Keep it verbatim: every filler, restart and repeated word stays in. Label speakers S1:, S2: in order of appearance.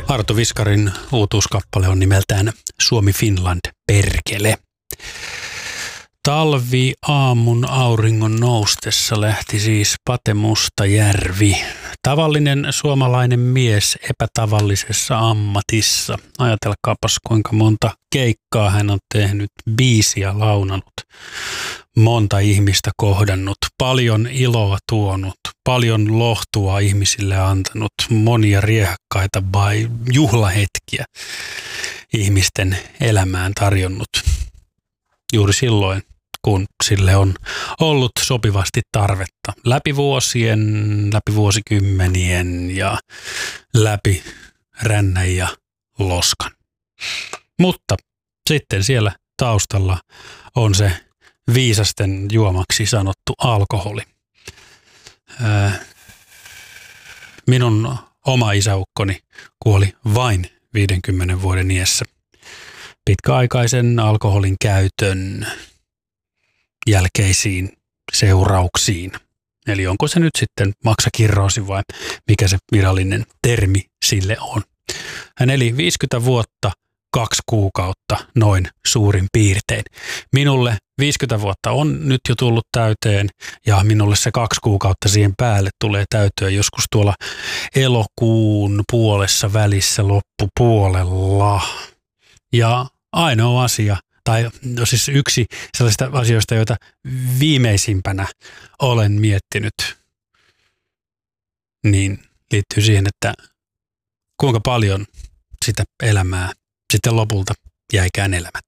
S1: Arto Viskarin uutuuskappale on nimeltään Suomi Finland perkele. Talvi aamun auringon noustessa lähti siis Pate Mustajärvi. Tavallinen suomalainen mies epätavallisessa ammatissa. Ajatelkaapas kuinka monta keikkaa hän on tehnyt, biisiä launannut, monta ihmistä kohdannut, paljon iloa tuonut, paljon lohtua ihmisille antanut, monia riehakkaita vai juhlahetkiä ihmisten elämään tarjonnut. Juuri silloin, kun sille on ollut sopivasti tarvetta läpi vuosien, läpi vuosikymmenien ja läpi rännän ja loskan. Mutta sitten siellä taustalla on se viisasten juomaksi sanottu alkoholi. Minun oma isäukkoni kuoli vain viidenkymmenen vuoden iässä pitkäaikaisen alkoholin käytön jälkeisiin seurauksiin. Eli onko se nyt sitten maksakirroosi vai mikä se virallinen termi sille on. Hän eli viisikymmentä vuotta, kaksi kuukautta noin suurin piirtein. Minulle viisikymmentä vuotta on nyt jo tullut täyteen ja minulle se kaksi kuukautta siihen päälle tulee täyteen joskus tuolla elokuun puolessa välissä loppupuolella. Ja ainoa asia, tai no siis yksi sellaisista asioista, joita viimeisimpänä olen miettinyt, niin liittyy siihen, että kuinka paljon sitä elämää sitten lopulta jäikään elämättä.